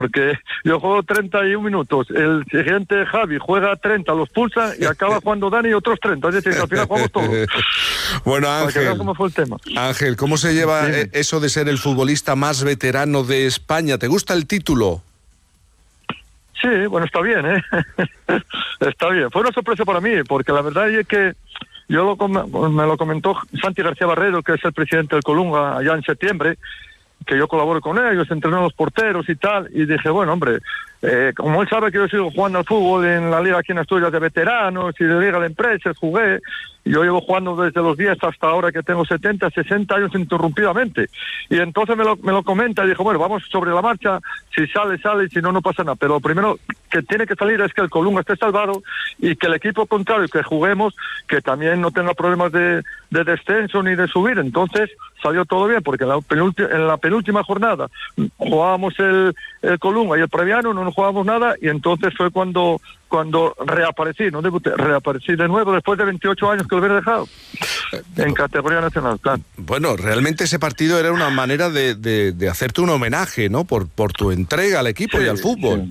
porque yo juego 31 minutos, el siguiente Javi juega 30, los pulsa y acaba jugando Dani otros 30, es decir, que al final jugamos todos. Bueno, Ángel, cómo fue el tema. Ángel, ¿cómo se lleva eso de ser el futbolista más veterano de España? ¿Te gusta el título? Sí, bueno, está bien, está bien. Fue una sorpresa para mí, porque la verdad es que me lo comentó Santi García Barredo, que es el presidente del Colunga, allá en septiembre, que yo colaboro con ellos, entreno a los porteros y tal, y dije, bueno, hombre, como él sabe que yo sigo jugando al fútbol en la liga aquí en Asturias de veteranos y de liga de empresas, jugué, y yo llevo jugando desde los 10 hasta ahora que tengo 70, 60 años interrumpidamente, y entonces me lo comenta y dijo, bueno, vamos sobre la marcha, si sale, y si no, no pasa nada, pero lo primero que tiene que salir es que el Colunga esté salvado y que el equipo contrario que juguemos, que también no tenga problemas de descenso ni de subir. Entonces salió todo bien, porque en la penúltima jornada jugábamos el Colunga y el Previano, no nos jugábamos nada, y entonces fue cuando reaparecí, no debuté, reaparecí de nuevo después de 28 años que lo hubiera dejado en categoría nacional, claro. Bueno, realmente ese partido era una manera de hacerte un homenaje, ¿no? Por tu entrega al equipo y al fútbol.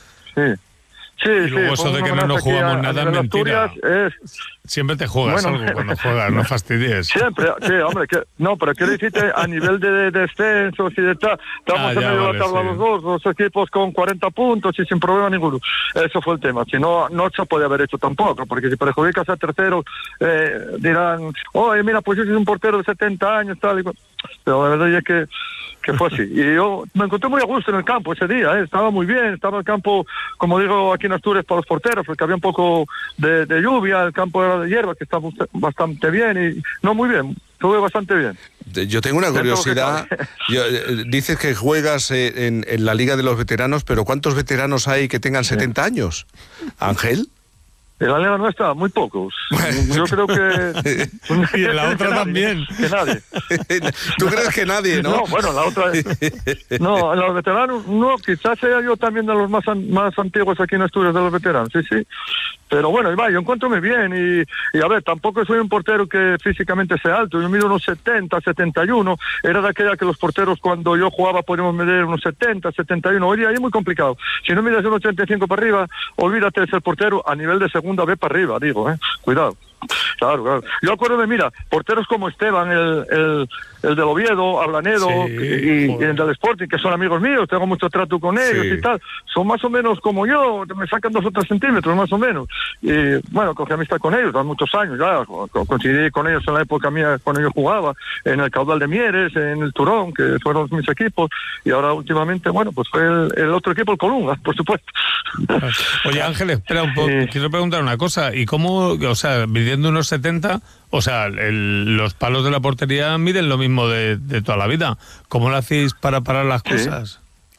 Sí, y luego eso de que no nos jugamos nada es mentira. Siempre te juegas algo cuando juegas, no fastidies. Siempre, sí, hombre, pero quiero decirte, a nivel de descensos y de tal, estamos en medio de la tabla los equipos con 40 puntos y sin problema ninguno. Eso fue el tema. Si no se puede haber hecho tampoco, porque si perjudicas a terceros, dirán, oye, mira, pues yo soy un portero de 70 años, tal y cual. Pero la verdad es que fue así. Y yo me encontré muy a gusto en el campo ese día, estaba muy bien, estaba el campo, como digo aquí en Asturias, para los porteros, porque había un poco de lluvia, el campo era de hierba, que estaba bastante bien, y no, muy bien, estuve bastante bien. Yo tengo una curiosidad, dices que juegas en la Liga de los Veteranos, pero ¿cuántos veteranos hay que tengan 70 años? ¿Ángel? En la liga nuestra, muy pocos. Yo creo que... Y en la otra también. Que nadie. ¿Tú crees que nadie, no? No, bueno, la otra... No, en los veteranos, no, quizás sea yo también de los más antiguos aquí en Asturias, de los veteranos, sí. Pero bueno, yo encuentro muy bien y a ver, tampoco soy un portero que físicamente sea alto. Yo mido unos 70, 71. Era de aquella que los porteros cuando yo jugaba podíamos medir unos 70, 71. Hoy día es muy complicado. Si no mides unos 85 para arriba, olvídate de ser portero a nivel de segunda B para arriba, digo, cuidado. Claro. Yo acuerdo mira, porteros como Esteban, el del Oviedo, Ablanedo, y el del Sporting, que son amigos míos, tengo mucho trato con ellos y tal, son más o menos como yo, me sacan 2 o 3 centímetros más o menos, y bueno, cogí amistad con ellos hace muchos años ya, coincidí con ellos en la época mía cuando yo jugaba, en el Caudal de Mieres, en el Turón, que fueron mis equipos, y ahora últimamente, bueno, pues fue el otro equipo, el Colunga, por supuesto. Oye, Ángel, espera un poco, quiero preguntar una cosa, ¿y cómo, o sea, midiendo unos 70, o sea, los palos de la portería miden lo mismo de toda la vida? ¿Cómo lo hacéis para parar las cosas?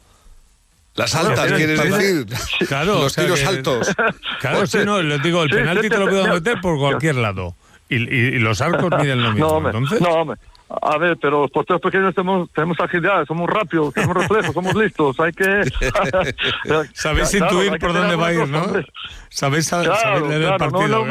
Las altas, ¿quieres decir? Claro, los tiros altos. Claro, sí, no, les digo, el penalti te lo puedo meter por cualquier lado. Y los arcos miden lo mismo, entonces... No, hombre. A ver, pero los porteros pequeños tenemos agilidad, somos rápidos, tenemos reflejos, somos listos, hay que... Sabéis intuir por dónde va a ir, ¿no? Sabéis leer el partido.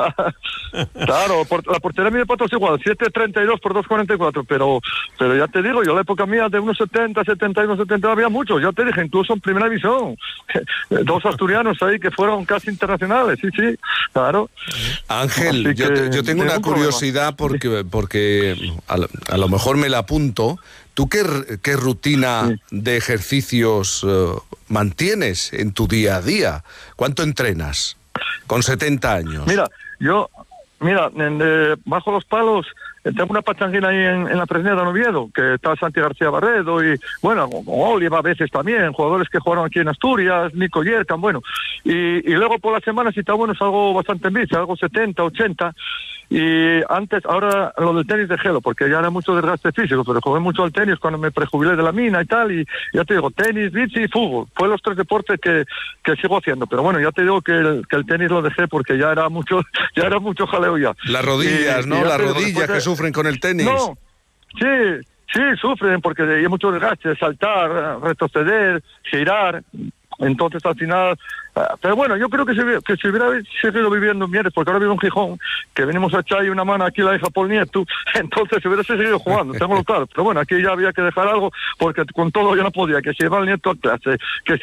Claro, la portería mide patos igual, 7.32 por 2.44, pero ya te digo, yo en la época mía de unos 70, 71, 70 había muchos, ya te dije, incluso en primera división, 2 asturianos ahí que fueron casi internacionales, sí, claro. Ángel, yo tengo una curiosidad porque a lo mejor me la apunto. ¿Tú qué rutina de ejercicios mantienes en tu día a día? ¿Cuánto entrenas con 70 años? Mira, bajo los palos tengo una pachanguina ahí en la Fresneda de Oviedo, que está Santi García Barredo y, bueno, Oliva a veces también, jugadores que jugaron aquí en Asturias, Nico Yerkan, bueno. Y luego por la semana, si está bueno, salgo bastante en bici, algo 70, 80. Y antes, ahora lo del tenis de gelo, porque ya era mucho desgaste físico, pero jugué mucho al tenis cuando me prejubilé de la mina y tal, y ya te digo, tenis, bici y fútbol. Fue los 3 deportes que sigo haciendo, pero bueno, ya te digo que el tenis lo dejé porque ya era mucho jaleo ya. Las rodillas, ¿no? Las rodillas que sufren con el tenis. No, sí, sufren porque hay mucho desgaste, saltar, retroceder, girar. Entonces, al final... pero bueno, yo creo que si hubiera seguido viviendo en Mieres, porque ahora vivo en Gijón, que venimos a echar ahí una mano aquí la hija por nieto, entonces si hubiera seguido jugando, tengo claro. Pero bueno, aquí ya había que dejar algo, porque con todo yo no podía, que si lleva el nieto a clase, que